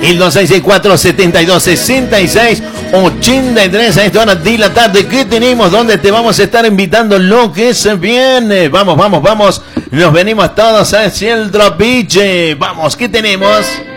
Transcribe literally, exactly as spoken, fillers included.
El dos seis seis cuatro, setenta y dos, sesenta y seis, ochenta y tres. A esta hora de la tarde, ¿qué tenemos? ¿Dónde te vamos a estar invitando? Lo que se viene. Vamos, vamos, vamos. Nos venimos todos hacia el Trapiche. Vamos, ¿qué tenemos?